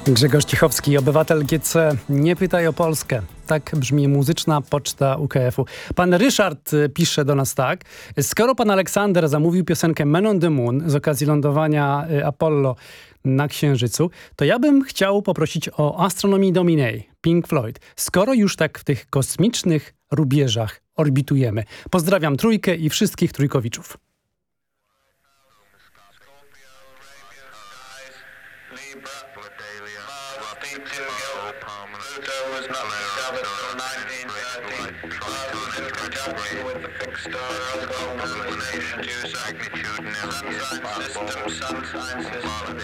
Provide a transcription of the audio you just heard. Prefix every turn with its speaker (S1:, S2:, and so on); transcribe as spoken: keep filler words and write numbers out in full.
S1: Grzegorz Cichowski, obywatel G C. Nie pytaj o Polskę. Tak brzmi muzyczna poczta U K F-u. Pan Ryszard pisze do nas tak. Skoro pan Aleksander zamówił piosenkę Man on the Moon z okazji lądowania Apollo na Księżycu, to ja bym chciał poprosić o Astronomy Domine, Pink Floyd. Skoro już tak w tych kosmicznych rubieżach orbitujemy. Pozdrawiam trójkę i wszystkich trójkowiczów.
S2: With the fixed star, illumination, use magnitude, sun sign system, sun sign system.